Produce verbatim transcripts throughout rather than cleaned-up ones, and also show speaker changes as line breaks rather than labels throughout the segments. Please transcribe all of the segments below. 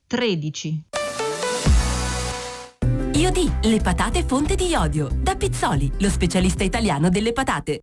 tredici.
Iodi, le patate fonte di iodio. Da Pizzoli, lo specialista italiano delle patate.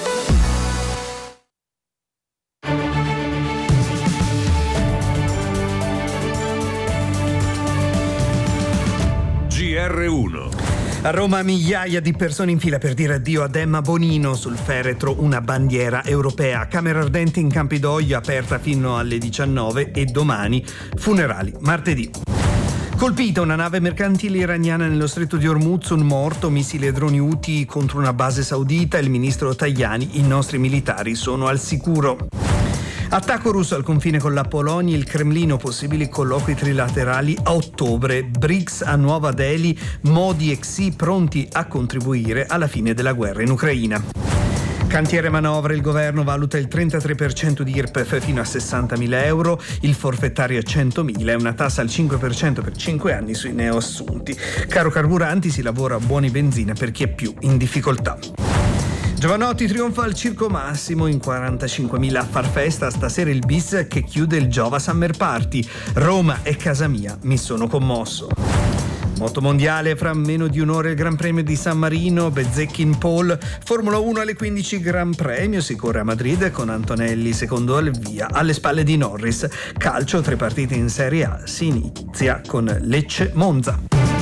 G R uno.
A Roma migliaia di persone in fila per dire addio ad Emma Bonino, sul feretro una bandiera europea. Camera ardente in Campidoglio aperta fino alle diciannove e domani funerali martedì. Colpita una nave mercantile iraniana nello stretto di Hormuz, un morto, missili e droni Houthi contro una base saudita. Il ministro Tajani: i nostri militari sono al sicuro. Attacco russo al confine con la Polonia, il Cremlino, possibili colloqui trilaterali a ottobre, BRICS a Nuova Delhi, Modi e Xi pronti a contribuire alla fine della guerra in Ucraina. Cantiere manovra, il governo valuta il trentatré per cento di I R P E F fino a sessantamila euro, il forfettario a centomila e una tassa al cinque per cento per cinque anni sui neoassunti. Caro carburanti, si lavora a buoni benzina per chi è più in difficoltà. Giovanotti trionfa al Circo Massimo, in quarantacinquemila a far festa, stasera il bis che chiude il Giova Summer Party. Roma è casa mia, mi sono commosso. Moto mondiale, fra meno di un'ora il Gran Premio di San Marino, Bezzecchi in pole. Formula uno alle quindici Gran Premio, si corre a Madrid con Antonelli secondo al via, alle spalle di Norris. Calcio, tre partite in Serie A, si inizia con Lecce Monza.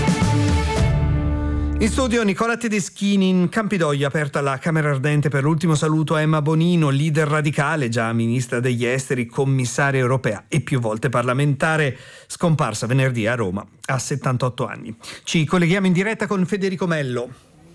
In studio Nicola Tedeschini. In Campidoglio aperta la Camera Ardente per l'ultimo saluto a Emma Bonino, leader radicale, già ministra degli esteri, commissaria europea e più volte parlamentare, scomparsa venerdì a Roma a settantotto anni. Ci colleghiamo in diretta con Federico Mello.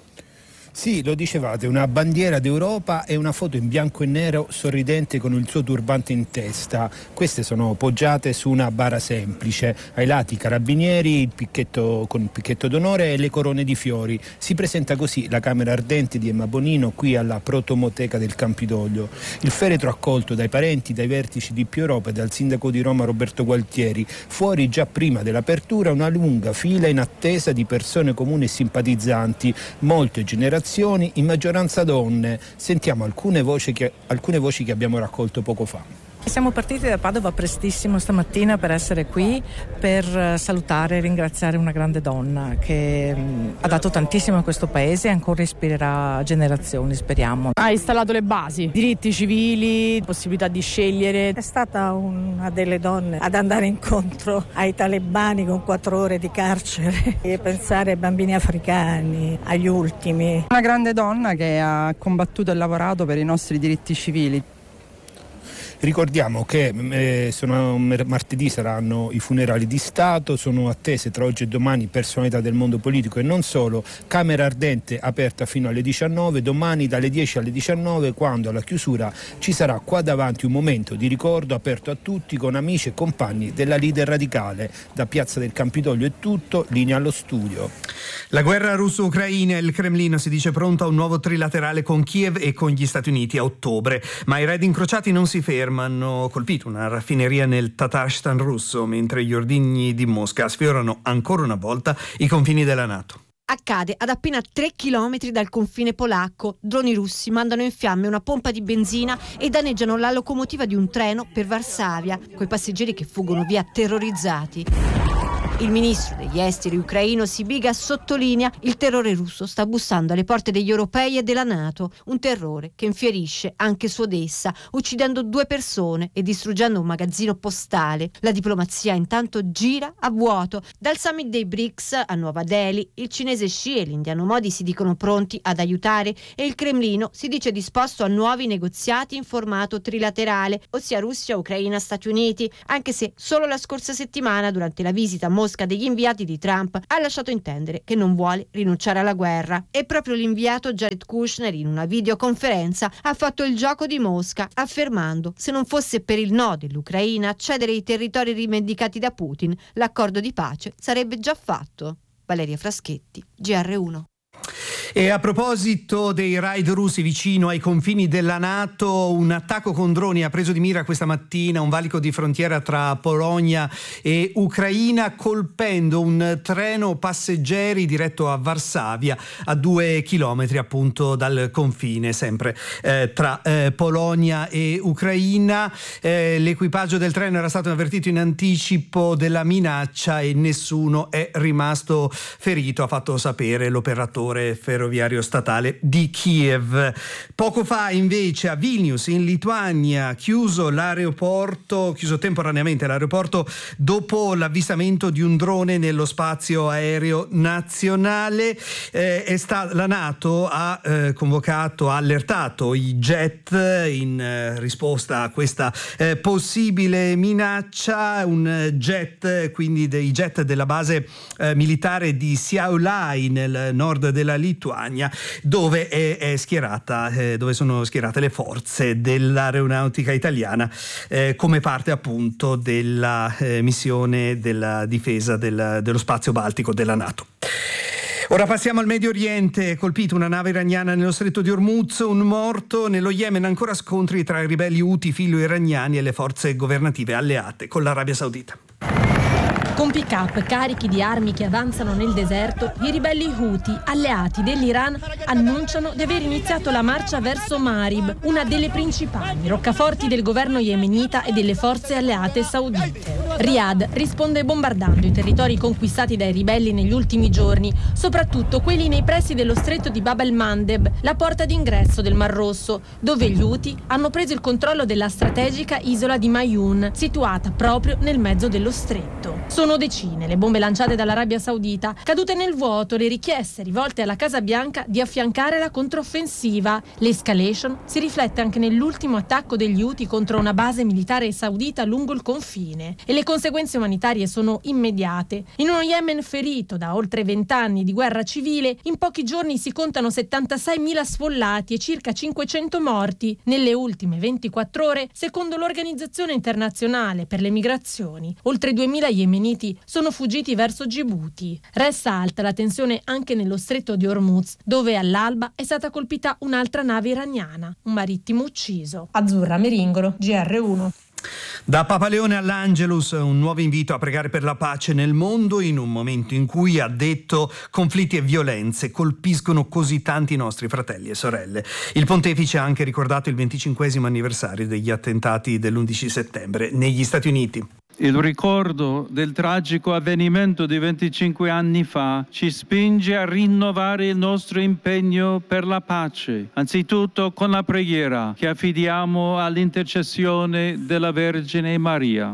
Sì, lo dicevate, una bandiera d'Europa e una foto in bianco e nero sorridente con il suo turbante in testa. Queste sono poggiate su una bara semplice, ai lati i carabinieri, il picchetto con il picchetto d'onore e le corone di fiori. Si presenta così la Camera Ardente di Emma Bonino qui alla Protomoteca del Campidoglio. Il feretro accolto dai parenti, dai vertici di Più Europa e dal sindaco di Roma Roberto Gualtieri. Fuori, già prima dell'apertura, una lunga fila in attesa di persone comuni e simpatizzanti, molte generazioni, in maggioranza donne. Sentiamo alcune voci che, alcune voci che abbiamo raccolto poco fa.
Siamo partiti da Padova prestissimo stamattina per essere qui, per salutare e ringraziare una grande donna che ha dato tantissimo a questo paese e ancora ispirerà generazioni, speriamo.
Ha installato le basi, diritti civili, possibilità di scegliere.
È stata una delle donne ad andare incontro ai talebani con quattro ore di carcere e pensare ai bambini africani, agli ultimi.
Una grande donna che ha combattuto e lavorato per i nostri diritti civili.
Ricordiamo che eh, sono, martedì saranno i funerali di Stato, sono attese tra oggi e domani personalità del mondo politico e non solo. Camera Ardente aperta fino alle diciannove, domani dalle dieci alle diciannove, quando alla chiusura ci sarà qua davanti un momento di ricordo aperto a tutti con amici e compagni della leader radicale. Da Piazza del Campidoglio è tutto, linea allo studio.
La guerra russo-ucraina, il Cremlino si dice pronto a un nuovo trilaterale con Kiev e con gli Stati Uniti a ottobre, ma i raid incrociati non si fermano. Hanno colpito una raffineria nel Tatarstan russo, mentre gli ordigni di Mosca sfiorano ancora una volta i confini della NATO.
Accade ad appena tre chilometri dal confine polacco. Droni russi mandano in fiamme una pompa di benzina e danneggiano la locomotiva di un treno per Varsavia, coi passeggeri che fuggono via terrorizzati. Il ministro degli esteri ucraino Sibiga sottolinea: il terrore russo sta bussando alle porte degli europei e della NATO, un terrore che infierisce anche su Odessa, uccidendo due persone e distruggendo un magazzino postale. La diplomazia intanto gira a vuoto. Dal summit dei BRICS a Nuova Delhi, il cinese Xi e l'indiano Modi si dicono pronti ad aiutare e il Cremlino si dice disposto a nuovi negoziati in formato trilaterale, ossia Russia, Ucraina, Stati Uniti, anche se solo la scorsa settimana, durante la visita a Mosca degli inviati di Trump, ha lasciato intendere che non vuole rinunciare alla guerra. E proprio l'inviato Jared Kushner, in una videoconferenza, ha fatto il gioco di Mosca, affermando: se non fosse per il no dell'Ucraina a cedere i territori rivendicati da Putin, l'accordo di pace sarebbe già fatto. Valeria Fraschetti, G R uno.
E a proposito dei raid russi vicino ai confini della NATO, un attacco con droni ha preso di mira questa mattina un valico di frontiera tra Polonia e Ucraina, colpendo un treno passeggeri diretto a Varsavia, a due chilometri appunto dal confine, sempre eh, tra eh, Polonia e Ucraina. Eh, l'equipaggio del treno era stato avvertito in anticipo della minaccia e nessuno è rimasto ferito, ha fatto sapere l'operatore ferroviario statale di Kiev. Poco fa invece a Vilnius in Lituania chiuso l'aeroporto, chiuso temporaneamente l'aeroporto dopo l'avvistamento di un drone nello spazio aereo nazionale. Eh, è sta, la NATO ha eh, convocato, ha allertato i jet in eh, risposta a questa eh, possibile minaccia. Un jet, quindi dei jet della base eh, militare di Šiauliai nel nord della Lituania, dove è, è schierata, eh, dove sono schierate le forze dell'aeronautica italiana eh, come parte appunto della eh, missione della difesa del, dello spazio baltico della NATO. Ora passiamo al Medio Oriente. Colpito una nave iraniana nello stretto di Hormuz, un morto. Nello Yemen ancora scontri tra i ribelli Houthi filo-iraniani e le forze governative alleate con l'Arabia Saudita.
Con pick-up carichi di armi che avanzano nel deserto, i ribelli Houthi, alleati dell'Iran, annunciano di aver iniziato la marcia verso Marib, una delle principali roccaforti del governo yemenita e delle forze alleate saudite. Riyadh risponde bombardando i territori conquistati dai ribelli negli ultimi giorni, soprattutto quelli nei pressi dello stretto di Bab el-Mandeb, la porta d'ingresso del Mar Rosso, dove gli Houthi hanno preso il controllo della strategica isola di Mayun, situata proprio nel mezzo dello stretto. Sono decine le bombe lanciate dall'Arabia Saudita, cadute nel vuoto le richieste rivolte alla Casa Bianca di affiancare la controffensiva. L'escalation si riflette anche nell'ultimo attacco degli Houthi contro una base militare saudita lungo il confine, e le conseguenze umanitarie sono immediate. In uno Yemen ferito da oltre vent'anni di guerra civile, in pochi giorni si contano settantaseimila sfollati e circa cinquecento morti. Nelle ultime ventiquattro ore, secondo l'Organizzazione Internazionale per le Migrazioni, oltre duemila yemeniti sono fuggiti verso Gibuti. Resta alta la tensione anche nello stretto di Hormuz, dove all'alba è stata colpita un'altra nave iraniana, un marittimo ucciso.
Azzurra Meringolo, G R uno.
Da Papa Leone all'Angelus, un nuovo invito a pregare per la pace nel mondo in un momento in cui, ha detto, conflitti e violenze colpiscono così tanti nostri fratelli e sorelle. Il pontefice ha anche ricordato il venticinquesimo anniversario degli attentati dell'undici settembre negli Stati Uniti.
Il ricordo del tragico avvenimento di venticinque anni fa ci spinge a rinnovare il nostro impegno per la pace, anzitutto con la preghiera che affidiamo all'intercessione della Vergine Maria.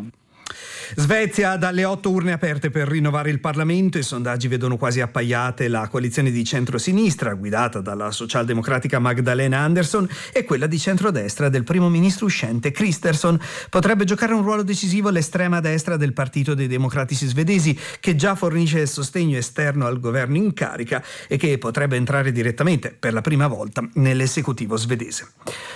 Svezia, dalle otto urne aperte per rinnovare il Parlamento, i sondaggi vedono quasi appaiate la coalizione di centrosinistra guidata dalla socialdemocratica Magdalena Andersson e quella di centrodestra del primo ministro uscente Kristersson. Potrebbe giocare un ruolo decisivo l'estrema destra del Partito dei Democratici svedesi, che già fornisce sostegno esterno al governo in carica e che potrebbe entrare direttamente per la prima volta nell'esecutivo svedese.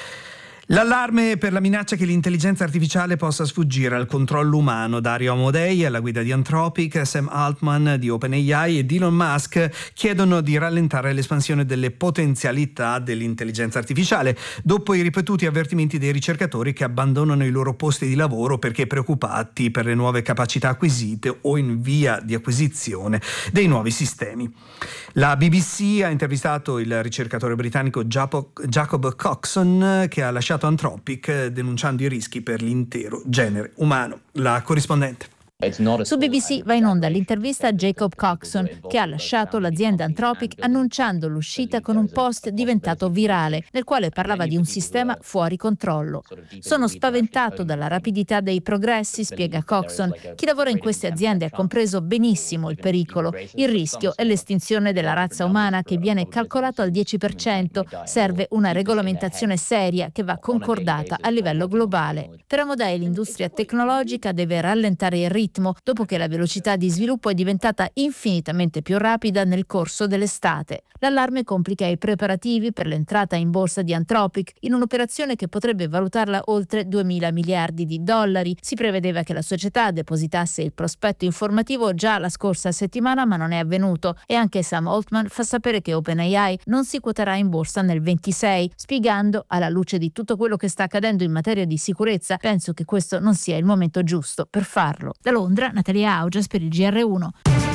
L'allarme per la minaccia che l'intelligenza artificiale possa sfuggire al controllo umano. Dario Amodei, alla guida di Anthropic, Sam Altman di OpenAI ed Elon Musk chiedono di rallentare l'espansione delle potenzialità dell'intelligenza artificiale, dopo i ripetuti avvertimenti dei ricercatori che abbandonano i loro posti di lavoro perché preoccupati per le nuove capacità acquisite o in via di acquisizione dei nuovi sistemi. La B B C ha intervistato il ricercatore britannico Jacob Coxon, che ha lasciato Anthropic denunciando i rischi per l'intero genere umano. La corrispondente.
Su B B C va in onda l'intervista a Jacob Coxon, che ha lasciato l'azienda Anthropic annunciando l'uscita con un post diventato virale, nel quale parlava di un sistema fuori controllo. Sono spaventato dalla rapidità dei progressi, spiega Coxon. Chi lavora in queste aziende ha compreso benissimo il pericolo. Il rischio è l'estinzione della razza umana, che viene calcolato al dieci per cento. Serve una regolamentazione seria che va concordata a livello globale. Per Amodei l'industria tecnologica deve rallentare il ritmo ritmo, dopo che la velocità di sviluppo è diventata infinitamente più rapida nel corso dell'estate. L'allarme complica i preparativi per l'entrata in borsa di Anthropic, in un'operazione che potrebbe valutarla oltre duemila miliardi di dollari. Si prevedeva che la società depositasse il prospetto informativo già la scorsa settimana, ma non è avvenuto, e anche Sam Altman fa sapere che OpenAI non si quoterà in borsa nel ventisei, spiegando: alla luce di tutto quello che sta accadendo in materia di sicurezza, penso che questo non sia il momento giusto per farlo. Da Londra, Natalia Augias per il G R uno.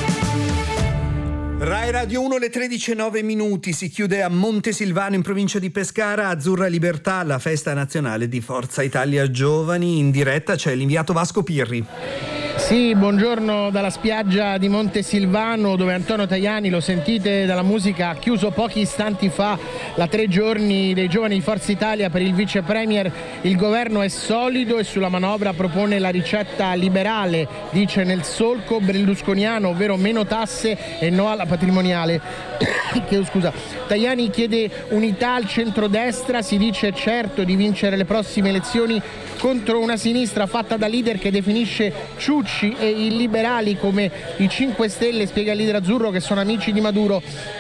Rai Radio uno, le tredici e nove minuti, si chiude a Montesilvano in provincia di Pescara, Azzurra Libertà, la festa nazionale di Forza Italia Giovani. In diretta c'è l'inviato Vasco Pirri.
Sì, buongiorno dalla spiaggia di Montesilvano, dove Antonio Tajani, lo sentite dalla musica, ha chiuso pochi istanti fa la tre giorni dei giovani di Forza Italia per il vice premier. Il governo è solido e sulla manovra propone la ricetta liberale, dice nel solco berlusconiano, ovvero meno tasse e no alla patrimoniale. Chiedo scusa. Tajani chiede unità al centrodestra, si dice certo di vincere le prossime elezioni contro una sinistra fatta da leader che definisce ciucci e illiberali come i cinque Stelle, spiega il leader azzurro, che sono amici di Maduro.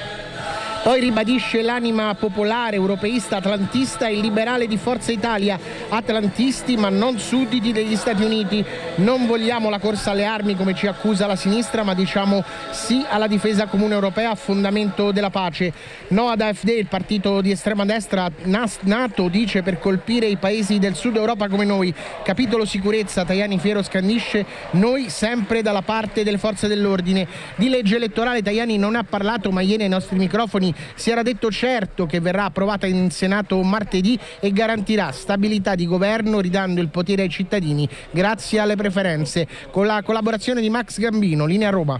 Poi ribadisce l'anima popolare, europeista, atlantista e liberale di Forza Italia. Atlantisti ma non sudditi degli Stati Uniti. Non vogliamo la corsa alle armi come ci accusa la sinistra, ma diciamo sì alla difesa comune europea a fondamento della pace. No ad A F D, il partito di estrema destra nato, dice, per colpire i paesi del sud Europa come noi. Capitolo sicurezza, Tajani fiero scandisce: noi sempre dalla parte delle forze dell'ordine. Di legge elettorale Tajani non ha parlato, ma ieri ai nostri microfoni si era detto certo che verrà approvata in Senato martedì e garantirà stabilità di governo, ridando il potere ai cittadini grazie alle preferenze, con la collaborazione di Max Gambino. Linea Roma.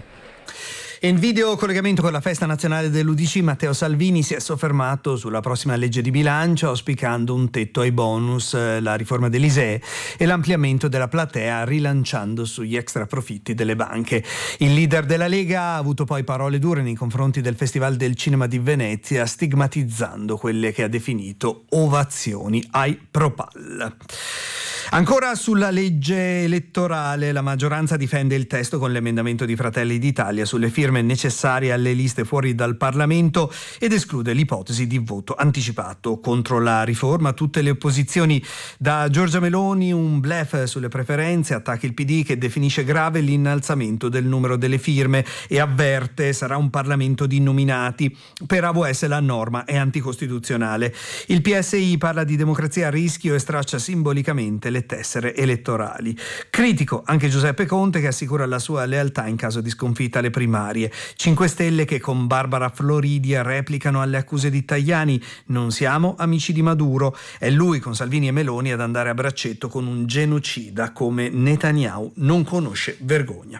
In video collegamento con la festa nazionale dell'U D C, Matteo Salvini si è soffermato sulla prossima legge di bilancio, auspicando un tetto ai bonus, la riforma dell'I S E E e l'ampliamento della platea, rilanciando sugli extra profitti delle banche. Il leader della Lega ha avuto poi parole dure nei confronti del Festival del Cinema di Venezia, stigmatizzando quelle che ha definito ovazioni ai Propal. Ancora sulla legge elettorale, la maggioranza difende il testo con l'emendamento di Fratelli d'Italia sulle firme necessarie alle liste fuori dal Parlamento ed esclude l'ipotesi di voto anticipato contro la riforma. Tutte le opposizioni, da Giorgia Meloni un bluff sulle preferenze, attacca il P D che definisce grave l'innalzamento del numero delle firme e avverte sarà un Parlamento di nominati. Per A V S la norma è anticostituzionale. Il P S I parla di democrazia a rischio e straccia simbolicamente le tessere elettorali. Critico anche Giuseppe Conte, che assicura la sua lealtà in caso di sconfitta alle primarie. cinque Stelle che con Barbara Floridia replicano alle accuse di Tajani: non siamo amici di Maduro, è lui con Salvini e Meloni ad andare a braccetto con un genocida come Netanyahu, non conosce vergogna.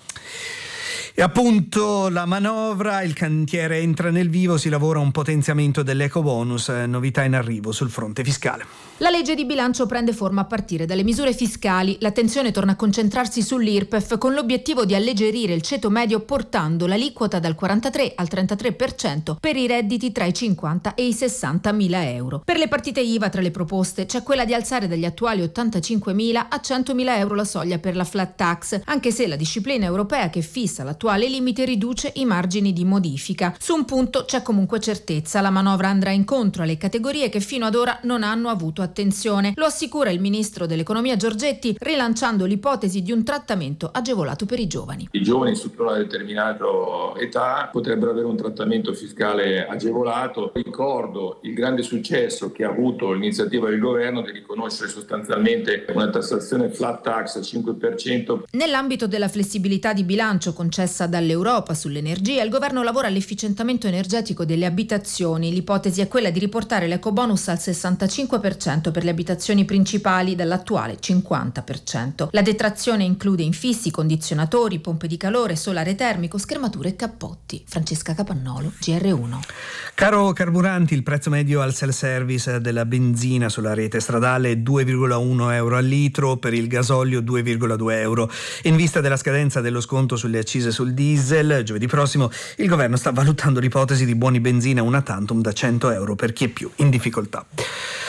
E appunto la manovra, il cantiere entra nel vivo, si lavora a un potenziamento dell'ecobonus, novità in arrivo sul fronte fiscale.
La legge di bilancio prende forma a partire dalle misure fiscali. L'attenzione torna a concentrarsi sull'I R P E F con l'obiettivo di alleggerire il ceto medio portando l'aliquota dal quarantatré al trentatré per cento per i redditi tra i cinquanta e i sessanta mila euro. Per le partite I V A tra le proposte c'è quella di alzare dagli attuali ottantacinquemila a centomila euro la soglia per la flat tax, anche se la disciplina europea che fissa l'attuale limite riduce i margini di modifica. Su un punto c'è comunque certezza: la manovra andrà incontro alle categorie che fino ad ora non hanno avuto attenzione. Lo assicura il ministro dell'economia Giorgetti, rilanciando l'ipotesi di un trattamento agevolato per i giovani.
I giovani sotto una determinata età potrebbero avere un trattamento fiscale agevolato. Ricordo il grande successo che ha avuto l'iniziativa del governo di riconoscere sostanzialmente una tassazione flat tax al cinque per cento.
Nell'ambito della flessibilità di bilancio concessa dall'Europa sull'energia, il governo lavora all'efficientamento energetico delle abitazioni. L'ipotesi è quella di riportare l'ecobonus al sessantacinque per cento per le abitazioni principali dall'attuale cinquanta per cento. La detrazione include infissi, condizionatori, pompe di calore, solare termico, schermature e cappotti. Francesca Capannolo, G R uno.
Caro carburanti, il prezzo medio al self-service della benzina sulla rete stradale è due virgola uno euro al litro, per il gasolio due virgola due euro. In vista della scadenza dello sconto sulle accise sul diesel, giovedì prossimo, il governo sta valutando l'ipotesi di buoni benzina una tantum da cento euro per chi è più in difficoltà.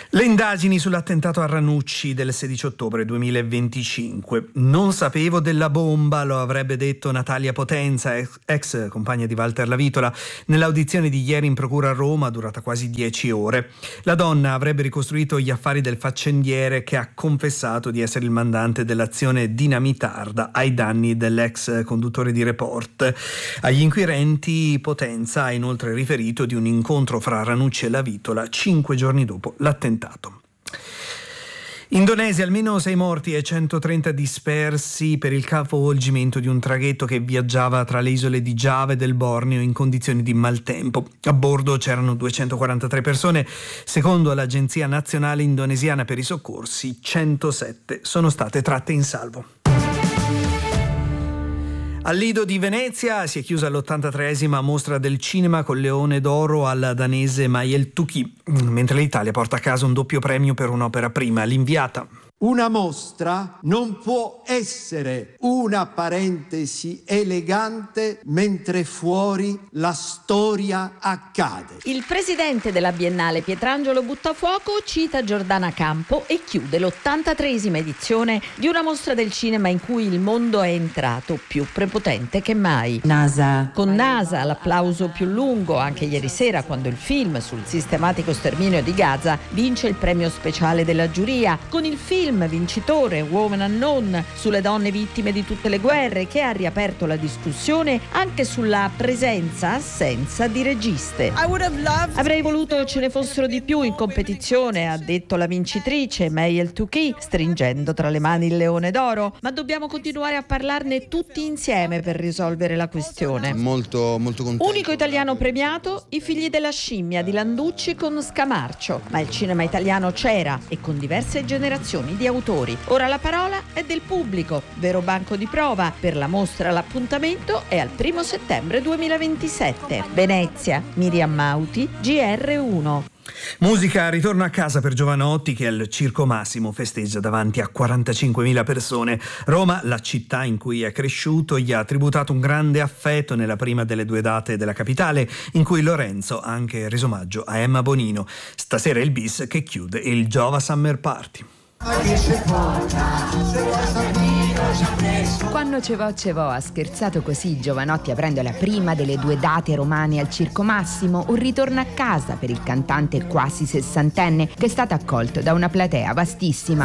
Le indagini sull'attentato a Ranucci del sedici ottobre duemilaventicinque. Non sapevo della bomba, lo avrebbe detto Natalia Potenza, ex, ex compagna di Walter Lavitola, nell'audizione di ieri in procura a Roma, durata quasi dieci ore. La donna avrebbe ricostruito gli affari del faccendiere, che ha confessato di essere il mandante dell'azione dinamitarda ai danni dell'ex conduttore di Report. Agli inquirenti Potenza ha inoltre riferito di un incontro fra Ranucci e Lavitola cinque giorni dopo l'attentato. Indonesia, almeno sei morti e centotrenta dispersi per il capovolgimento di un traghetto che viaggiava tra le isole di Giava e del Borneo in condizioni di maltempo. A bordo c'erano duecentoquarantatré persone. Secondo l'Agenzia Nazionale Indonesiana per i Soccorsi, centosette sono state tratte in salvo. Al Lido di Venezia si è chiusa l'ottantatreesima mostra del cinema col Leone d'Oro al danese Mayel Tuki, mentre l'Italia porta a casa un doppio premio per un'opera prima, L'Inviata.
Una mostra non può essere una parentesi elegante mentre fuori la storia accade.
Il presidente della Biennale Pietrangelo Buttafuoco cita Giordana Campo e chiude l'ottantatreesima edizione di una mostra del cinema in cui il mondo è entrato più prepotente che mai. NASA. Con NASA l'applauso più lungo anche ieri sera, quando il film sul sistematico sterminio di Gaza vince il premio speciale della giuria, con il film vincitore Woman Unknown sulle donne vittime di tutte le guerre, che ha riaperto la discussione anche sulla presenza-assenza di registe. Avrei voluto ce ne fossero di più in competizione, ha detto la vincitrice Mayel Tuki, stringendo tra le mani il Leone d'Oro, ma dobbiamo continuare a parlarne tutti insieme per risolvere la questione.
Molto, molto contento.
Unico italiano premiato, I figli della scimmia di Landucci con Scamarcio, ma il cinema italiano c'era e con diverse generazioni di autori. Ora la parola è del pubblico, vero banco di prova. Per la mostra l'appuntamento è al primo settembre duemilaventisette. Venezia, Miriam Mauti, G R uno.
Musica, ritorno a casa per Jovanotti, che al Circo Massimo festeggia davanti a quarantacinquemila persone. Roma, la città in cui è cresciuto, gli ha tributato un grande affetto nella prima delle due date della capitale, in cui Lorenzo ha anche reso omaggio a Emma Bonino. Stasera è il bis che chiude il Giova Summer Party.
Quando Cevò Cevò ha scherzato così Jovanotti aprendo la prima delle due date romane al Circo Massimo, un ritorno a casa per il cantante quasi sessantenne, che è stato accolto da una platea vastissima.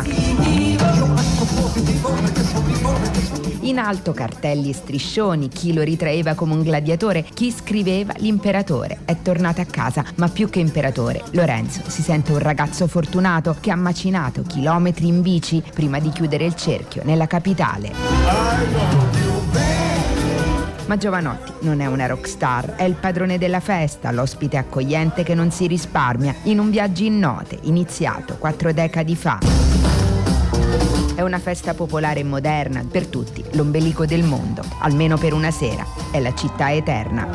In alto cartelli e striscioni, chi lo ritraeva come un gladiatore, chi scriveva l'imperatore è tornato a casa, ma più che imperatore, Lorenzo si sente un ragazzo fortunato che ha macinato chilometri in bici prima di chiudere il cerchio nella capitale. Ma Jovanotti non è una rockstar, è il padrone della festa, l'ospite accogliente che non si risparmia, in un viaggio in note iniziato quattro decadi fa. È una festa popolare e moderna per tutti, l'ombelico del mondo, almeno per una sera, è la città eterna.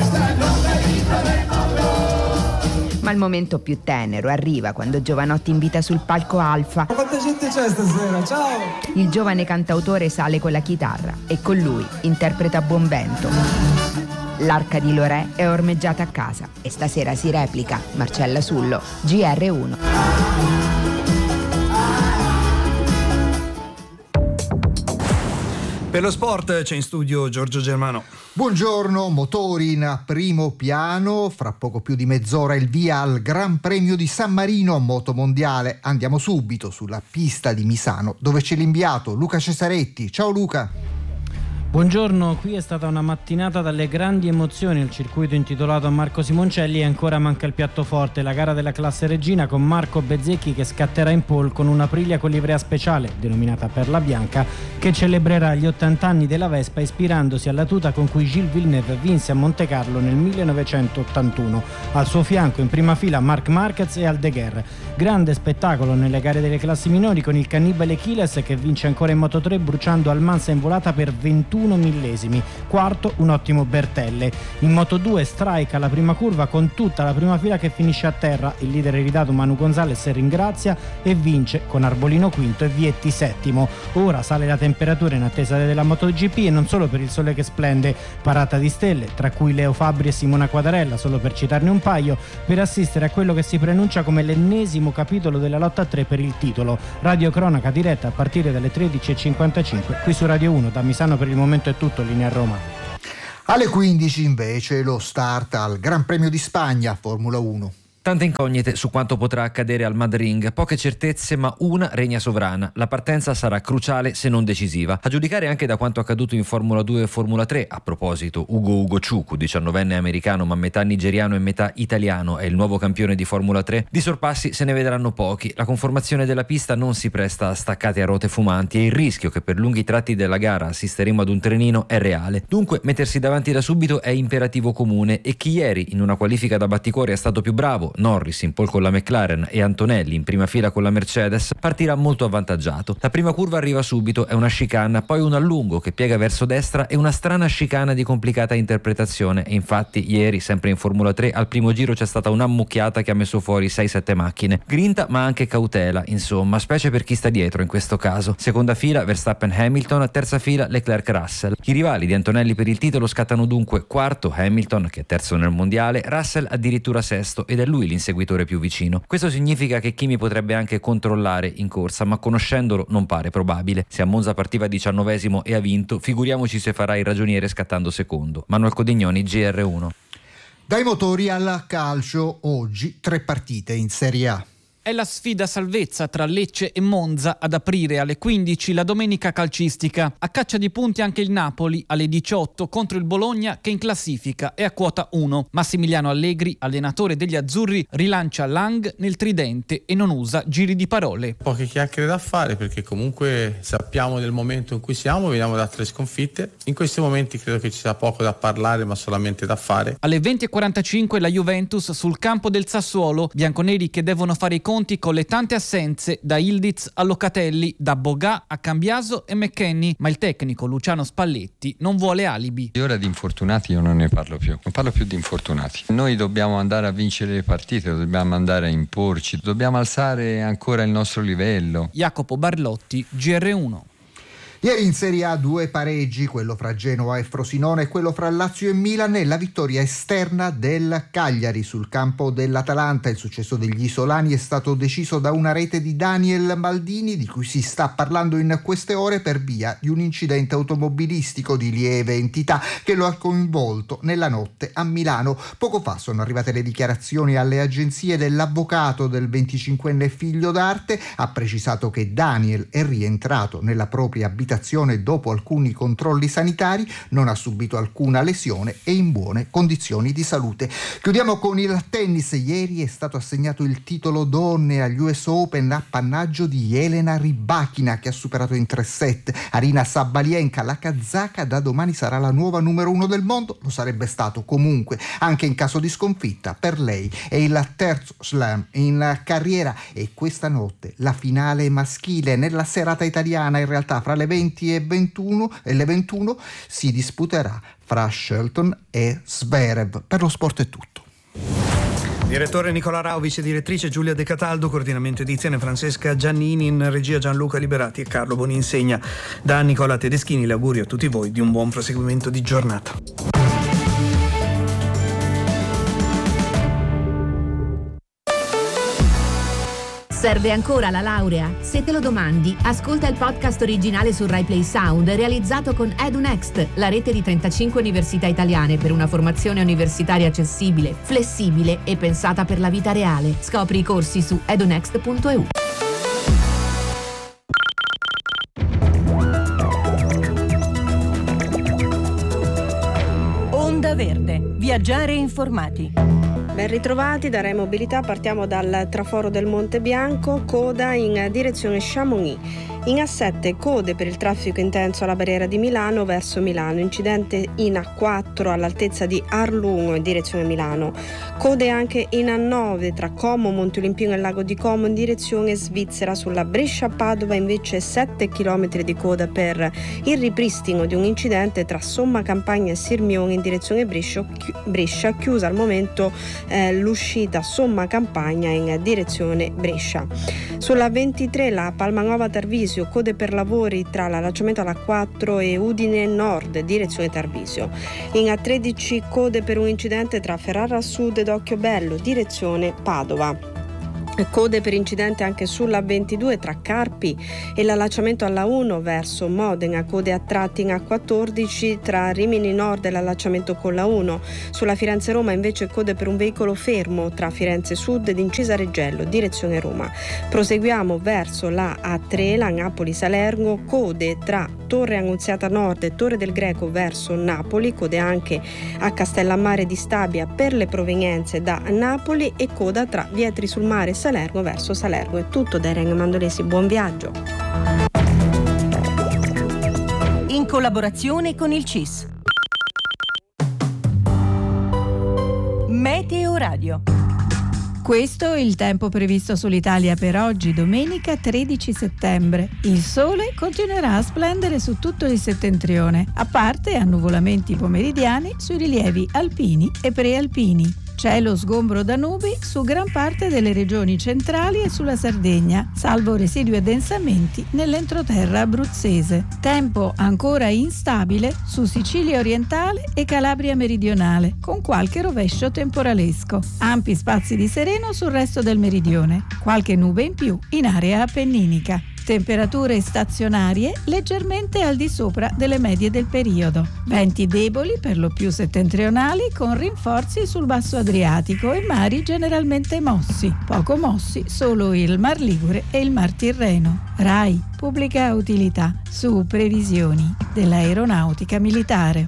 Ma il momento più tenero arriva quando Jovanotti invita sul palco Alfa.
Quanta gente c'è stasera? Ciao!
Il giovane cantautore sale con la chitarra e con lui interpreta Buon Vento. L'Arca di Lorè è ormeggiata a casa e stasera si replica Marcella Sullo, G R uno.
Per lo sport c'è in studio Giorgio Germano.
Buongiorno, motori in primo piano, fra poco più di mezz'ora il via al Gran Premio di San Marino motomondiale. Andiamo subito sulla pista di Misano, dove c'è l'inviato Luca Cesaretti. Ciao Luca.
Buongiorno, qui è stata una mattinata dalle grandi emozioni al circuito intitolato a Marco Simoncelli e ancora manca il piatto forte, la gara della classe regina con Marco Bezzecchi che scatterà in pole con una Aprilia con livrea speciale, denominata Perla Bianca, che celebrerà gli ottanta anni della Vespa ispirandosi alla tuta con cui Gilles Villeneuve vinse a Monte Carlo nel millenovecentottantuno. Al suo fianco in prima fila Marc Marquez e Aldeguer. Grande spettacolo nelle gare delle classi minori con il cannibale Chiles che vince ancora in Moto tre bruciando Almansa in volata per ventuno ventuno millesimi, quarto un ottimo Bertelle. In Moto due strike alla prima curva con tutta la prima fila che finisce a terra, il leader iridato Manu Gonzalez ringrazia e vince con Arbolino quinto e Vietti settimo. Ora sale la temperatura in attesa della MotoGP e non solo per il sole che splende, parata di stelle, tra cui Leo Fabbri e Simona Quadarella, solo per citarne un paio, per assistere a quello che si preannuncia come l'ennesimo capitolo della lotta a tre per il titolo. Radio cronaca diretta a partire dalle tredici e cinquantacinque qui su Radio uno. Da Misano per il momento è tutto, linea Roma.
Alle quindici invece lo start al Gran Premio di Spagna, Formula uno.
Tante incognite su quanto potrà accadere al Madrid, poche certezze ma una regna sovrana. La partenza sarà cruciale se non decisiva. A giudicare anche da quanto accaduto in Formula due e Formula tre. A proposito, Ugo Ugochukwu, diciannovenne americano ma metà nigeriano e metà italiano, è il nuovo campione di Formula tre. Di sorpassi se ne vedranno pochi. La conformazione della pista non si presta a staccate a rote fumanti e il rischio che per lunghi tratti della gara assisteremo ad un trenino è reale. Dunque mettersi davanti da subito è imperativo comune e chi ieri in una qualifica da batticuore è stato più bravo, Norris in pole con la McLaren e Antonelli in prima fila con la Mercedes, partirà molto avvantaggiato. La prima curva arriva subito, è una chicane, poi un allungo che piega verso destra e una strana chicane di complicata interpretazione. E infatti ieri, sempre in Formula tre, al primo giro c'è stata un'ammucchiata che ha messo fuori sei sette macchine. Grinta ma anche cautela, insomma, specie per chi sta dietro in questo caso. Seconda fila Verstappen-Hamilton, terza fila Leclerc-Russell. I rivali di Antonelli per il titolo scattano dunque quarto Hamilton, che è terzo nel mondiale, Russell addirittura sesto ed è lui l'inseguitore più vicino. Questo significa che Kimi potrebbe anche controllare in corsa, ma conoscendolo non pare probabile. Se a Monza partiva diciannovesimo e ha vinto, figuriamoci se farà il ragioniere scattando secondo. Manuel Codignoni, G R uno.
Dai motori al calcio, oggi tre partite in Serie A.
È la sfida salvezza tra Lecce e Monza ad aprire alle quindici la domenica calcistica. A caccia di punti anche il Napoli alle diciotto contro il Bologna che in classifica è a quota uno. Massimiliano Allegri, allenatore degli azzurri, rilancia Lang nel tridente e non usa giri di parole.
Poche chiacchiere da fare perché comunque sappiamo del momento in cui siamo, veniamo da tre sconfitte. In questi momenti credo che ci sia poco da parlare ma solamente da fare.
Alle venti e quarantacinque la Juventus sul campo del Sassuolo, bianconeri che devono fare i conti con le tante assenze da Ildiz a Locatelli, da Bogà a Cambiaso e McKennie, ma il tecnico Luciano Spalletti non vuole alibi.
Di ora di infortunati io non ne parlo più, non parlo più di infortunati. Noi dobbiamo andare a vincere le partite, dobbiamo andare a imporci, dobbiamo alzare ancora il nostro livello.
Jacopo Barlotti, G R uno.
Ieri in Serie A due pareggi, quello fra Genova e Frosinone e quello fra Lazio e Milan, e la vittoria esterna del Cagliari sul campo dell'Atalanta. Il successo degli isolani è stato deciso da una rete di Daniel Maldini, di cui si sta parlando in queste ore per via di un incidente automobilistico di lieve entità che lo ha coinvolto nella notte a Milano. Poco fa sono arrivate le dichiarazioni alle agenzie dell'avvocato del venticinquenne figlio d'arte. Ha precisato che Daniel è rientrato nella propria abitazione dopo alcuni controlli sanitari, non ha subito alcuna lesione e in buone condizioni di salute. Chiudiamo con il tennis. Ieri è stato assegnato il titolo donne agli U S Open, appannaggio di Elena Rybakina, che ha superato in tre set Arina Sabalenka. La kazaka da domani sarà la nuova numero uno del mondo, lo sarebbe stato comunque anche in caso di sconfitta. Per lei è il terzo slam in carriera e questa notte la finale maschile nella serata italiana, in realtà fra le venti e ventuno e le ventuno si disputerà fra Shelton e Zverev. Per lo sport è tutto.
Direttore Nicola Rao, vice direttrice Giulia De Cataldo, coordinamento edizione Francesca Giannini, in regia Gianluca Liberati e Carlo Boninsegna. Da Nicola Tedeschini l'augurio a tutti voi di un buon proseguimento di giornata.
Serve ancora la laurea? Se te lo domandi, ascolta il podcast originale su Rai Play Sound realizzato con EduNext, la rete di trentacinque università italiane per una formazione universitaria accessibile, flessibile e pensata per la vita reale. Scopri i corsi su edunext punto e u.
Onda Verde. Viaggiare informati.
Ben ritrovati da Rai Mobilità, partiamo dal traforo del Monte Bianco, coda in direzione Chamonix. In A sette code per il traffico intenso alla barriera di Milano verso Milano, incidente in A quattro all'altezza di Arlungo in direzione Milano, code anche in A nove tra Como, Monte Olimpino e Lago di Como in direzione Svizzera. Sulla Brescia-Padova invece sette chilometri di coda per il ripristino di un incidente tra Somma Campagna e Sirmione in direzione Brescia, Brescia chiusa al momento eh, l'uscita Somma Campagna in direzione Brescia. Sulla ventitré la Palmanova Tarvisio, code per lavori tra l'allacciamento alla quattro e Udine Nord, direzione Tarvisio. In A tredici code per un incidente tra Ferrara Sud ed Occhiobello, direzione Padova. Code per incidente anche sulla ventidue tra Carpi e l'allacciamento alla uno verso Modena, code a tratti in A quattordici tra Rimini Nord e l'allacciamento con la uno. Sulla Firenze-Roma invece code per un veicolo fermo tra Firenze Sud ed Incisa Reggello, direzione Roma. Proseguiamo verso la A tre, la Napoli-Salerno, code tra Torre Annunziata Nord e Torre del Greco verso Napoli, code anche a Castellammare di Stabia per le provenienze da Napoli e coda tra Vietri sul Mare e Salerno verso Salerno. È tutto da Irene Mandolesi, buon viaggio.
In collaborazione con il C I S. Meteo Radio.
Questo è il tempo previsto sull'Italia per oggi, domenica tredici settembre. Il sole continuerà a splendere su tutto il settentrione, a parte annuvolamenti pomeridiani sui rilievi alpini e prealpini. Cielo sgombro da nubi su gran parte delle regioni centrali e sulla Sardegna, salvo residui addensamenti nell'entroterra abruzzese. Tempo ancora instabile su Sicilia orientale e Calabria meridionale, con qualche rovescio temporalesco. Ampi spazi di sereno sul resto del meridione, qualche nube in più in area appenninica. Temperature stazionarie leggermente al di sopra delle medie del periodo. Venti deboli per lo più settentrionali con rinforzi sul basso Adriatico e mari generalmente mossi. Poco mossi solo il Mar Ligure e il Mar Tirreno. RAI, pubblica utilità, su previsioni dell'aeronautica militare.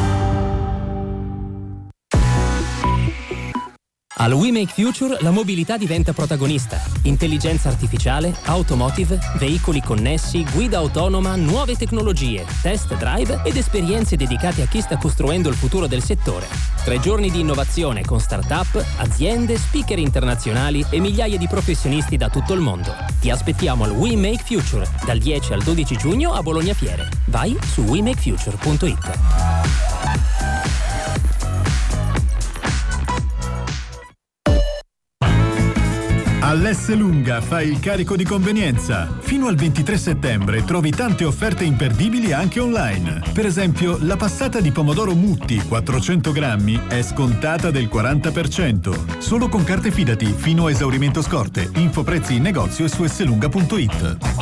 Al We Make Future la mobilità diventa protagonista. Intelligenza artificiale, automotive, veicoli connessi, guida autonoma, nuove tecnologie, test drive ed esperienze dedicate a chi sta costruendo il futuro del settore. Tre giorni di innovazione con start-up, aziende, speaker internazionali e migliaia di professionisti da tutto il mondo. Ti aspettiamo al We Make Future dal dieci al dodici giugno a Bologna Fiere. Vai su we make future punto it.
All'Esselunga fai il carico di convenienza. Fino al ventitré settembre trovi tante offerte imperdibili anche online. Per esempio, la passata di pomodoro Mutti quattrocento grammi è scontata del quaranta per cento. Solo con carte Fidati fino a esaurimento scorte. Info prezzi in negozio e su esselunga punto it.